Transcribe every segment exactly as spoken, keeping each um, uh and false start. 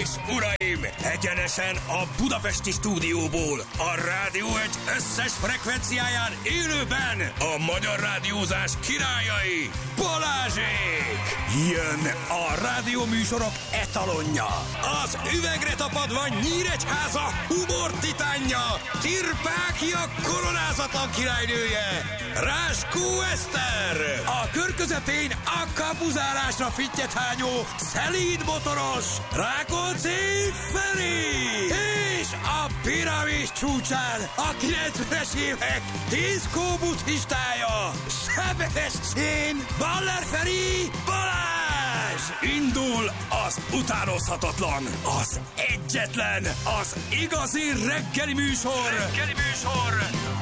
és uraim, egyenesen a budapesti stúdióból, a Rádió egy összes frekvenciáján élőben a magyar rádiózás királyai, Balázsék! Jön a rádióműsorok etalonja, az üvegre tapadva Nyíregyháza humor titánja, Tirpákia koronázatlan királynője, Ráskó Eszter, a kör közepén a kapuzárásra fittyet hányó, szelíd motoros, Rákóczi Feri, és a piramis csúcsán a kilencvenes évek diszkó buddhistája, Sebestyén Baller Feri Balázs! Indul az utánozhatatlan, az egyetlen, az igazi reggeli műsor, reggeli műsor,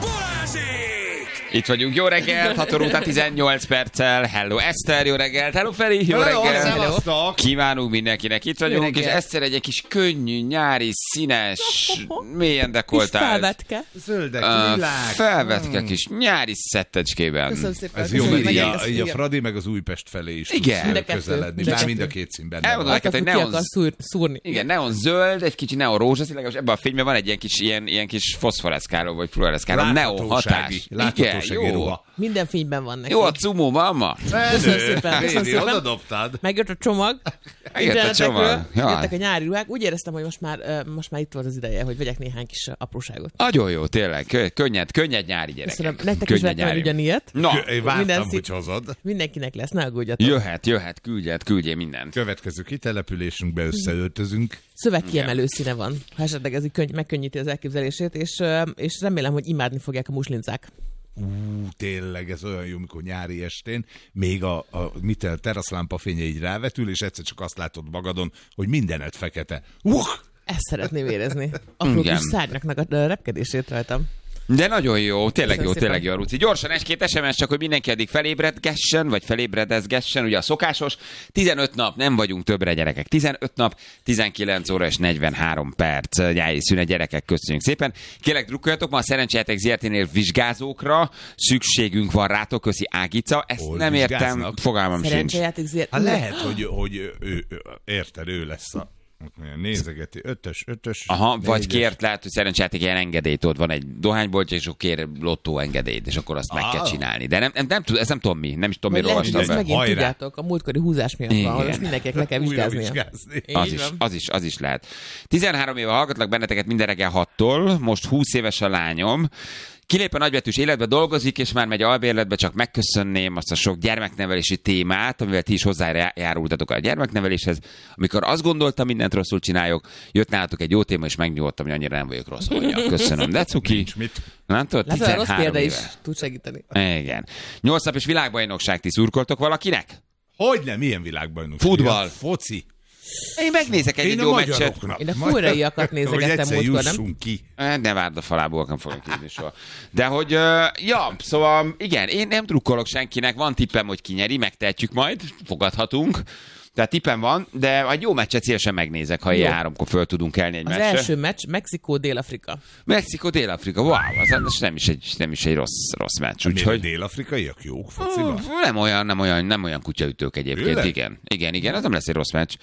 Balázsék! Itt vagyunk, jó reggelt, hat óra után tizennyolc perccel. Hello Eszter, jó reggelt, hello Feri, jó hello, reggelt. hello. Kívánunk mindenkinek, itt vagyunk, és Eszter egy kis könnyű, nyári, színes, mélyen dekoltált. Felvetke. Zöldek, Uh, világ. felvetke hmm. kis nyári szettecskében. Köszönöm szépen. Ez jó, mert így a, Ezt így a igen. Fradi meg az Újpest felé is Igen. tudsz közeledni. Már mind a két színben. Elmondom neked, hogy neon, szúr, szúrni. igen, neon zöld, egy kicsi neon rózsaszín, legalábbis ebben a fényben van egy ilyen kis, ilyen, ilyen kis foszforeszkáló, vagy fluoreszkáló, neon hatás. Láthatósági Igen, jó. ruha. Minden fényben van neki. Jó a cumó, mamma. Köszönöm szépen, köszönöm szépen. Oda dobtad. Megjött a csomag. Megjött a csomag. Jöttek a nyári ruhák. Úgy éreztem, hogy most már, uh, most már itt volt az ideje, hogy vegyek néhány kis apróságot. Nagyon jó, tényleg. Kö- könnyed, könnyed nyári gyerekek. Köszönöm. Nektek is vettem el ugyanilyet. Na, Én Minden vártam, szín- hogy hozod. Mindenkinek lesz, ne aggódjatok. jöhet, jöhet, küldjed, küldjél mindent. Következő kitelepülésünkbe összeöltözünk. Szövegkiemelő színe van, ha esetleg ez így könny- megkönnyíti az elképzelését, és, uh, és remélem, hogy imádni fogják a muslincák. Ú, tényleg, ez olyan jó, mikor nyári estén még a, a mitel teraszlámpa fénye így rávetül, és egyszer csak azt látod magadon, hogy mindened fekete. Uh! Ezt szeretném érezni. Apró Igen. kis szárnyaknak a repkedését rajtam. De nagyon jó, tényleg Köszönöm jó, szépen. tényleg jó, Ruci. Gyorsan egy-két es em es, csak hogy mindenki addig felébredgessen, vagy felébredezgessen, ugye a szokásos. tizenöt nap, nem vagyunk többre gyerekek. tizenöt nap, tizenkilenc óra és negyvenhárom perc nyári szünet, gyerekek, köszönjük szépen. Kérlek, drukkoljatok, ma a Szerencsejáték zé er té-nél vizsgázókra szükségünk van rátok, köszi Ágica. Ezt Hol nem értem, vizsgáznak? fogalmam sincs. Szerencsejáték zé er té. Hát lehet, hogy, hogy ő, ő, ő, érted, ő lesz a nézegeti ötös, ötös. Aha, vagy négyes. kért, lehet, hogy szerencsejáték ilyen engedélyt, ott van egy dohányboltja, és akkor kér lottó engedélyt, és akkor azt meg Ah. kell csinálni. De nem, nem, nem, tud, ezt nem tudom mi, nem is tudom, Vagy miről lehet, hogy olvastam ezt be. megint Hajrá. tudjátok, a múltkori húzás miatt van, ahol Igen. most mindenkinek le kell Újra vizsgáznia. vizsgázni. Így Az is, van. az is, az is lehet. tizenhárom éve hallgatlak benneteket minden reggel hattól, most húsz éves a lányom. Kilép a nagybetűs életbe, dolgozik, és már megy albérletbe, csak megköszönném azt a sok gyermeknevelési témát, amivel ti is hozzájárultatok a gyermekneveléshez. Amikor azt gondoltam, mindent rosszul csinálok, jött nálatok egy jó téma, és megnyugodtam, hogy annyira nem vagyok rossz mondja. Köszönöm. De cuki. Nincs mit. Nem tudod, Látod, a rossz tizenhárom példa is éve. tud segíteni. Igen. Nyolc napos világbajnokság, ti szurkoltok valakinek? Hogy nem, ilyen világbajnok. Futball. Foci. Én megnézek egy, Én egy a jó meccset. magyaroknak. Én a koreaiakat Hogy nézegettem egyszer múltkor, nem? jussunk ki. Ne várd a falából, nem fogok írni soha. De hogy, uh, ja, szóval igen, én nem drukkolok senkinek, van tippem, hogy ki nyeri, megtehetjük majd, fogadhatunk. Tehát tippem van, de egy jó meccset szívesen megnézek, ha ilyen háromkor föl tudunk kelni egy Az meccsre. első meccs Mexikó-Dél-Afrika. Mexikó, Dél-Afrika, wow, az, az nem is egy, nem is egy rossz, rossz meccs. Miért Úgyhogy dél-afrikaiak jók fociban? nem olyan, nem olyan, nem olyan kutyaütők egyébként. Tényleg? Igen, igen, igen, az nem lesz egy rossz meccs.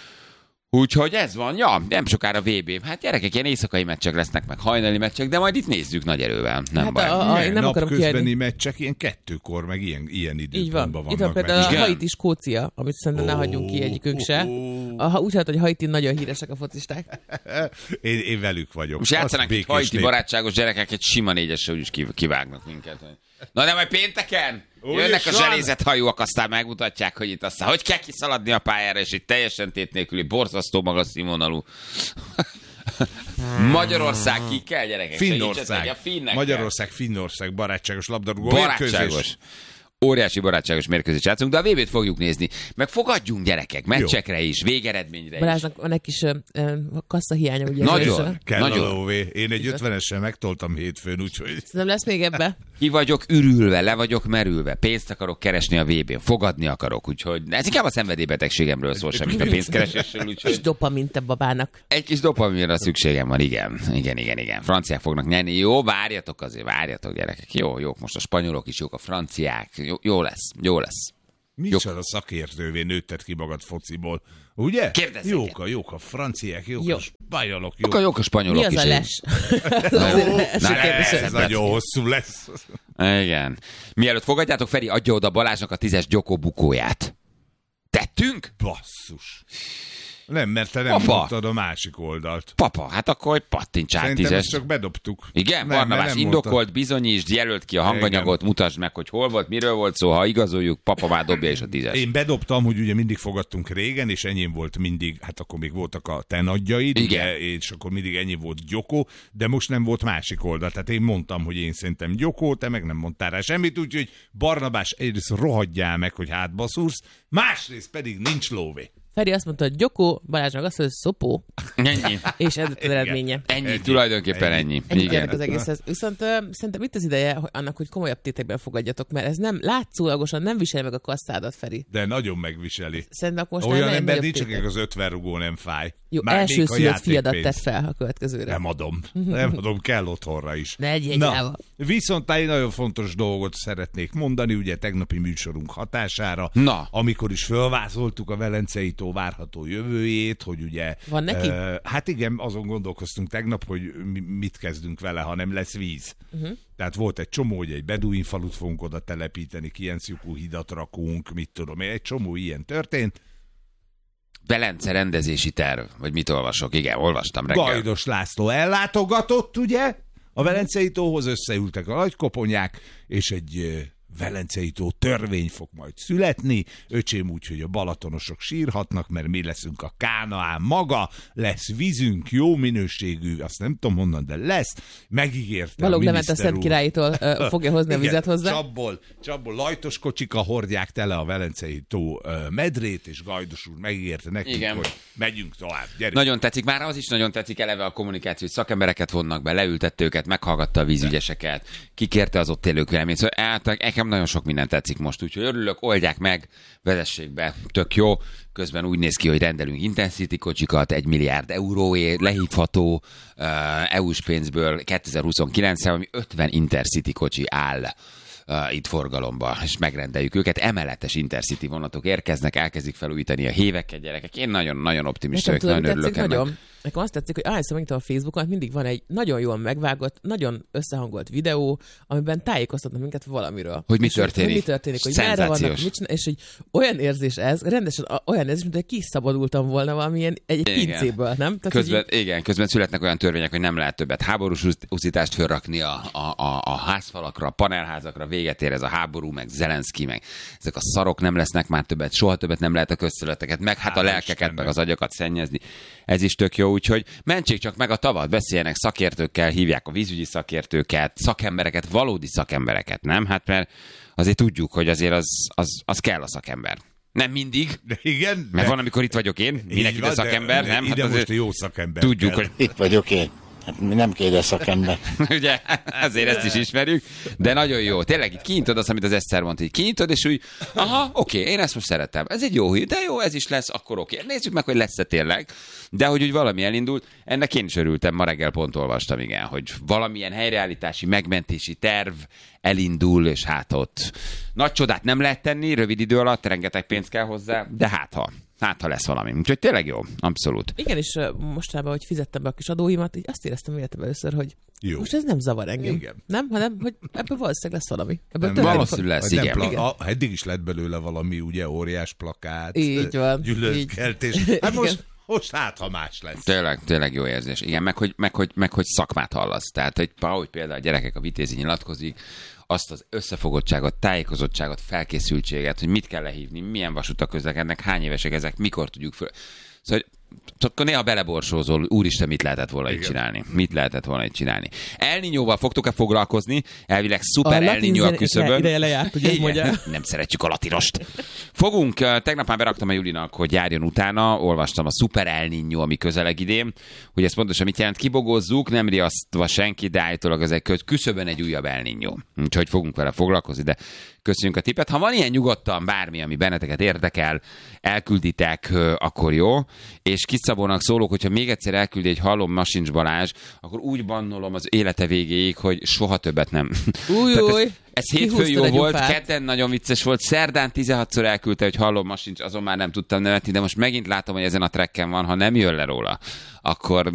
Úgyhogy ez van, ja, nem sokára vé bé. Hát gyerekek, ilyen éjszakai meccsek lesznek, meg hajnali meccsek, de majd itt nézzük nagy erővel. Nem Hát baj. a- a- én nem akarom Napközbeni kiadni. meccsek ilyen kettőkor, meg ilyen, ilyen Így időpontban van. Itt van vannak. például meg. a Igen. Haiti Skócia, amit szerintem ne hagyjunk ki egyikünk se. Ó, Ha úgy hát, hogy Haiti nagyon híresek a focisták. Én, én velük vagyok. Most játszanak Az egy haiti békés nép. barátságos gyerekek, egy sima négyesre úgyis kiv- kivágnak minket. Na de majd pénteken Úgy jönnek is a van. zselézett hajóak, aztán megmutatják, hogy itt aztán hogy kell kiszaladni a pályára, és egy teljesen tét nélküli, borzasztó magas színvonalú Magyarország ki kell, gyerekek. Segítsetek, Finnország. a finnek Magyarország, Finnország barátságos labdarúgó. kell. mérkőzés. Barátságos. Óriási barátságos mérkőzést játszunk, de a vé bét fogjuk nézni. Meg fogadjunk, gyerekek, meccsekre is, végeredményre is. Balázsnak van egy kis uh, kasszahiánya, ugye? Nagyon. És, uh, Kell Nagyon. a lóvé. Én egy ötvenessel megtoltam hétfőn, úgyhogy... Szerintem lesz még ebbe. Ki vagyok ürülve, le vagyok merülve, pénzt akarok keresni a vé bén, fogadni akarok, úgyhogy ez inkább a szenvedélybetegségemről szól, semmit a pénzkeresésről, Kis úgyhogy dopamin te babának. egy kis dopaminra szükségem van, igen, igen, igen, igen. Franciák fognak nyerni, jó, várjatok azért, várjatok gyerekek, jó, jók most a spanyolok is, jók a franciák, jó, jó lesz, jó lesz. Micsoda szakértővé nőtted ki magad fociból, ugye? Kérdezzék. Jók a, jók a franciák, jók Jó. a spanyolok, Jók jók. a, jók a spanyolok Mi az is. a les? Azért Na, első kérdés. Ez nagyon hosszú lesz. Igen. Mielőtt fogadjátok, Feri adja oda Balázsnak a tízes Gyoko bukóját. Tettünk? Basszus. Nem, mert te nem Apa. mondtad a másik oldalt. Papa, hát akkor hogy pattints át Szerintem tízes. ezt csak bedobtuk. Igen, Nem, Barnabás, mert nem indokolt, mondtad. bizonyítsd, jelölt ki a hanganyagot, Igen. mutasd meg, hogy hol volt, miről volt szó, ha igazoljuk, papa már dobja is a tízes. Én bedobtam, hogy ugye mindig fogadtunk régen, és enyém volt mindig, hát akkor még voltak a te nagyjaid, Igen. ugye, és akkor mindig ennyi volt Gyoko, de most nem volt másik oldal. Tehát én mondtam, hogy én szerintem Gyoko, te meg nem mondtál rá semmit, úgyhogy Barnabás egyrészt rohadjál meg, hogy hátba szúrsz, másrészt pedig nincs lóvé. Feri azt mondta, hogy Gyoko, Balázs meg azt mondta, hogy Szopó, Ennyi. és ez az eredménye. Ennyi, Ennyi. tulajdonképpen ennyi. Ennyi Igen. kérdek az egészhez. Viszont uh, szerintem itt az ideje hogy annak, hogy komolyabb tétekben fogadjatok, mert ez nem látszólagosan nem viseli meg a kasszádat, Feri. De nagyon megviseli. Szerintem most Olyan nem ember nagyobb nincs, tétek. akik az ötven rugó nem fáj. Jó, Már még a elsőszülött fiadat játékpénz. tett fel a következőre. Nem adom. Nem adom, kell otthonra is. Ne egyél Na, gyáva. viszont egy nagyon fontos dolgot szeretnék mondani, ugye tegnapi műsorunk hatására, Na. amikor is fölvázoltuk a Velencei tó várható jövőjét, hogy ugye... Van neki? Uh, hát igen, azon gondolkoztunk tegnap, hogy mi, mit kezdünk vele, ha nem lesz víz. Uh-huh. Tehát volt egy csomó, hogy egy beduin falut fogunk oda telepíteni, Kienc-Jukú hidat rakunk, mit tudom én, egy csomó ilyen történt. Velence rendezési terv, vagy mit olvasok? Igen, olvastam reggel. Gajdos László ellátogatott, ugye? A Velencei tóhoz összeültek a nagykoponyák, és egy ö, Velencei tó törvény fog majd születni. Öcsém úgy, hogy a balatonosok sírhatnak, mert mi leszünk a Kánaán maga, lesz vízünk, jó minőségű, azt nem tudom honnan, de lesz. Megígérte Balogh a Levent a miniszter Szent úr. Királytól uh, fogja hozni a Igen, vizet hozzá. Csapból, csapból lajtos kocsika hordják tele a Velencei tó ö, medrét, és Gajdos úr megígérte nekünk, Igen. hogy megyünk tovább. Gyerünk. Nagyon tetszik, már az is nagyon tetszik eleve a kommunikáció, hogy szakembereket vonnak be, leültette őket, meghallgatta a vízügyeseket, kikérte az ott élők véleményét. Szóval által, nekem nagyon sok minden tetszik most, úgyhogy örülök, oldják meg, vezessék be, tök jó. Közben úgy néz ki, hogy rendelünk Intensity kocsikat, egy milliárd euróért, lehívható uh, é u-s pénzből kétezer-huszonkilencre, ami ötven Intercity kocsi áll uh, itt forgalomba, és megrendeljük őket. Emeletes Intercity vonatok érkeznek, elkezdik felújítani a héveket, gyerekek. Én nagyon-nagyon optimista Nekem vagyok, tudod, nagyon mi örülök tetszik ennek. nagyon? Nekem azt tetszik, hogy ahányszor megnyitom a Facebookon, mindig van egy nagyon jól megvágott, nagyon összehangolt videó, amiben tájékoztatnak minket valamiről. Hogy mi És történik. Hogy mi történik, hogy merre vannak, Szenzációs. mit csinál, és hogy olyan érzés ez, rendesen a- olyan érzés, mint hogy kiszabadultam volna valamilyen egy, egy Igen. pincéből, nem? Tehát, Közben, hogy igen, közben születnek olyan törvények, hogy nem lehet többet háborús usz- uszítást fölrakni a, a, a, a házfalakra, a panelházakra, véget ér ez a háború, meg Zelenszky, meg ezek a szarok nem lesznek már többet, soha többet nem lehet a közszöveteket, meg hát a Hála lelkeket, Istennek. meg az agyakat szennyezni. Ez is tök jó, úgyhogy mentsék csak meg a tavat, beszéljenek szakértőkkel, hívják a vízügyi szakértőket, szakembereket, valódi szakembereket, nem? Hát mert azért tudjuk, hogy azért az, az, az kell a szakember. Nem mindig, De igen, mert de- van, amikor itt vagyok én, Így minek ide van, de- szakember, de nem? Ide Hát most azért a jó szakember tudjuk, kell. hogy Itt vagyok én. Hát mi nem kérdez szakember. ugye, ezért ezt is ismerjük, de nagyon jó. Tényleg így kinyitod azt, amit az Eszter mondta, így kinyitod, és úgy, aha, oké, én ezt most szeretem. Ez egy jó hír, de jó, ez is lesz, akkor oké. Nézzük meg, hogy lesz-e tényleg. De hogy úgy valami elindult, ennek én is örültem, ma reggel pont olvastam, igen, hogy valamilyen helyreállítási, megmentési terv elindul, és hát ott nagy csodát nem lehet tenni, rövid idő alatt, rengeteg pénz kell hozzá, de hát ha. Hát, ha lesz valami. Úgyhogy tényleg jó, abszolút. igen, és uh, mostában, hogy fizettem be a kis adóimat, így azt éreztem életemben először, hogy Jó. most ez nem zavar engem. Igen. Nem, hanem, hogy ebből valószínűleg lesz valami. Ebből Nem, történik valószínű lesz, Vagy nem igen. pla- Igen. a, eddig is lett belőle valami, ugye, óriás plakát. Így van, Gyűlöletkeltés. így. Hát most, Igen. most hát, ha más lesz. Tényleg, tényleg jó érzés. Igen, meg hogy, meg, hogy, meg hogy szakmát hallasz. Tehát, hogy ahogy például a gyerekek a Vitézi nyilatkozik, azt az összefogottságot, tájékozottságot, felkészültséget, hogy mit kell lehívni, milyen vasutak közlekednek, hány évesek ezek, mikor tudjuk föl. Szóval, akkor néha beleborsózol, úristen, mit lehetett volna itt Igen. csinálni? Mit lehetett volna itt csinálni? El Niñóval fogtok-e foglalkozni? Elvileg szuper A El latin Niñó a zene- küszöbön. ideje lejárt, ugye, Igen, mondja. nem szeretjük a latinost. Fogunk, eh, tegnap már beraktam a Julinak, hogy járjon utána, olvastam a szuper El Niñó, ami közeleg idén, hogy ez pontosan mit jelent, kibogozzuk, nem riasztva senki, de állítólag ez egy kö- küszöbön egy újabb El Niñó. Úgyhogy fogunk vele foglalkozni, de köszönjük a tippet. Ha van ilyen nyugodtan bármi, ami benneteket érdekel, elkülditek, akkor jó. És Kis Szabónak szólok, hogyha még egyszer elküldi egy Hallom Masincs Balázs, akkor úgy bannolom az élete végéig, hogy soha többet nem. Új, új. ez, ez hétfőn jó volt, kedden nagyon vicces volt, szerdán tizenhatszor elküldte, hogy Hallom Masincs, azon már nem tudtam nevetni, de most megint látom, hogy ezen a trekken van, ha nem jön le róla, akkor